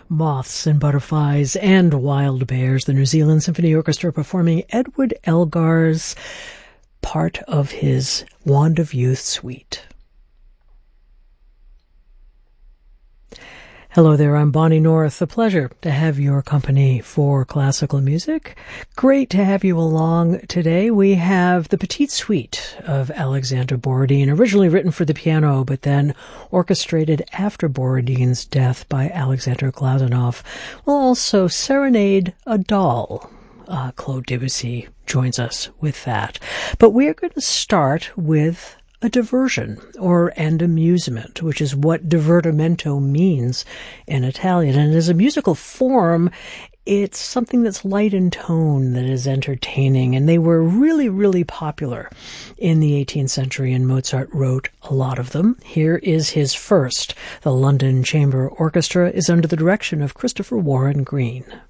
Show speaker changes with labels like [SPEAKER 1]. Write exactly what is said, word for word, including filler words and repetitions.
[SPEAKER 1] Moths and Butterflies and Wild Bears, the New Zealand Symphony Orchestra performing Edward Elgar's part of his Wand of Youth suite. Hello there, I'm Bonnie North. A pleasure to have your company for classical music. Great to have you along today. We have the Petite Suite of Alexander Borodin, originally written for the piano, but then orchestrated after Borodin's death by Alexander Glazunov. We'll also serenade a doll. Uh, Claude Debussy joins us with that. But we're going to start with a diversion or and amusement, which is what divertimento means in Italian. And as a musical form, it's something that's light in tone, that is entertaining. And they were really, really popular in the eighteenth century, and Mozart wrote a lot of them. Here is his first. The London Chamber Orchestra is under the direction of Christopher Warren Green.